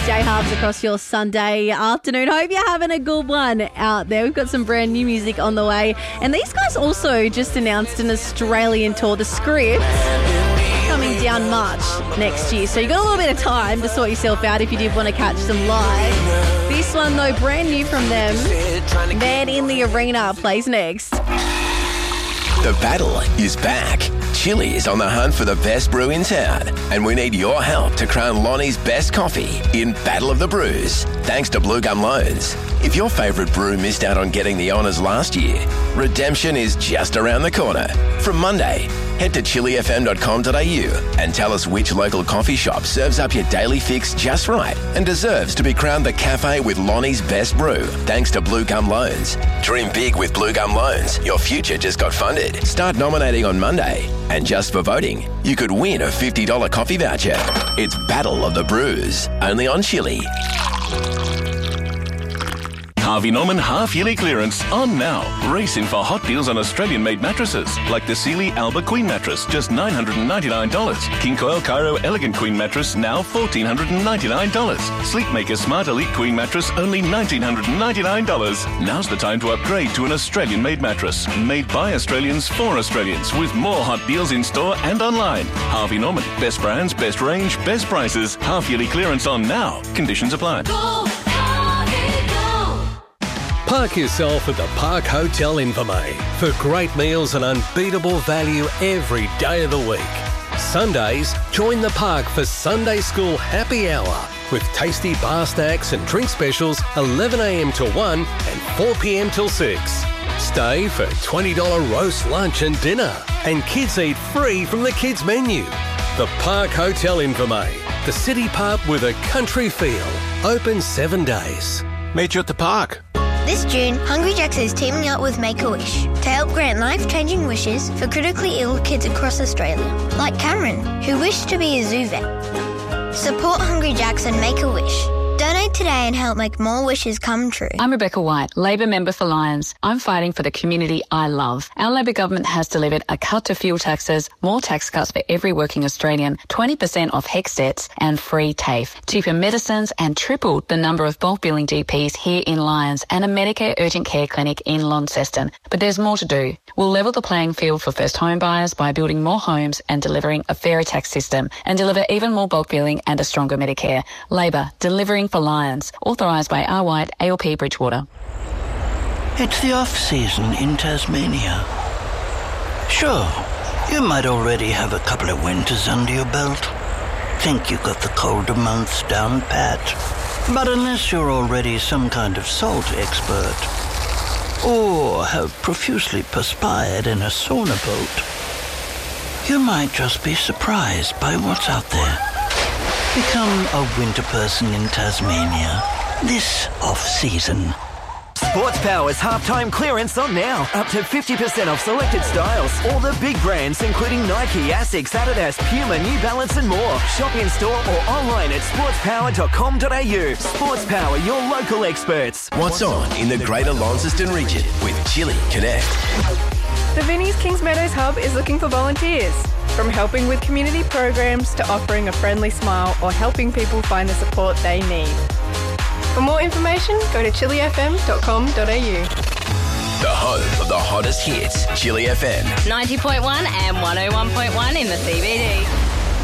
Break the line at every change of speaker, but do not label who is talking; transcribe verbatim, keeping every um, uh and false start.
Day halves across your Sunday afternoon. Hope you're having a good one out there. We've got some brand new music on the way. And these guys also just announced an Australian tour, The Script, coming down March next year. So you've got a little bit of time to sort yourself out if you did want to catch them live. This one, though, brand new from them, Man in the Arena, plays next.
The battle is back. Chili is on the hunt for the best brew in town, and we need your help to crown Lonnie's best coffee in Battle of the Brews, thanks to Blue Gum Loans. If your favourite brew missed out on getting the honours last year, redemption is just around the corner. From Monday, head to chili f m dot com dot a u and tell us which local coffee shop serves up your daily fix just right and deserves to be crowned the cafe with Lonnie's best brew, thanks to Blue Gum Loans. Dream big with Blue Gum Loans. Your future just got funded. Start nominating on Monday. And just for voting, you could win a fifty dollars coffee voucher. It's Battle of the Brews, only on Chili.
Harvey Norman half-yearly clearance on now. Race in for hot deals on Australian-made mattresses, like the Sealy Alba Queen mattress, just nine hundred ninety-nine dollars. King Coil Cairo Elegant Queen mattress, now one thousand four hundred ninety-nine dollars. Sleepmaker Smart Elite Queen mattress, only one thousand nine hundred ninety-nine dollars. Now's the time to upgrade to an Australian-made mattress, made by Australians for Australians, with more hot deals in store and online. Harvey Norman, best brands, best range, best prices. Half-yearly clearance on now. Conditions apply.
Go!
Park yourself at the Park Hotel Invermay for great meals and unbeatable value every day of the week. Sundays, join the park for Sunday School Happy Hour with tasty bar snacks and drink specials eleven a m till one and four p m till six. Stay for twenty dollars roast lunch and dinner, and kids eat free from the kids menu. The Park Hotel Invermay, the city pub with a country feel. Open seven days.
Meet you at the park.
This June, Hungry Jack's is teaming up with Make-A-Wish to help grant life-changing wishes for critically ill kids across Australia, like Cameron, who wished to be a zoo vet. Support Hungry Jack's and Make-A-Wish. Donate today and help make more wishes come true.
I'm Rebecca White, Labor member for Lyons. I'm fighting for the community I love. Our Labor government has delivered a cut to fuel taxes, more tax cuts for every working Australian, twenty percent off HECS debts and free TAFE, cheaper medicines and tripled the number of bulk billing G Ps here in Lyons and a Medicare urgent care clinic in Launceston. But there's more to do. We'll level the playing field for first home buyers by building more homes and delivering a fairer tax system and deliver even more bulk billing and a stronger Medicare. Labor, delivering for Lyons. Authorised by R. White, A L P Bridgewater.
It's the off-season in Tasmania. Sure, you might already have a couple of winters under your belt. Think you got the colder months down pat. But unless you're already some kind of salt expert, or have profusely perspired in a sauna boat, you might just be surprised by what's out there. Become a winter person in Tasmania this off-season.
Sports Power's halftime clearance on now. Up to fifty percent off selected styles. All the big brands including Nike, Asics, Adidas, Puma, New Balance and more. Shop in store or online at sports power dot com dot a u. Sports Power, your local experts.
What's on in the Greater Launceston region with Chili Connect?
The Vinnie's Kings Meadows Hub is looking for volunteers. From helping with community programs to offering a friendly smile or helping people find the support they need. For more information, go to chili f m dot com dot a u.
The home of the hottest hits, Chili F M.
ninety point one and one oh one point one in the C B D.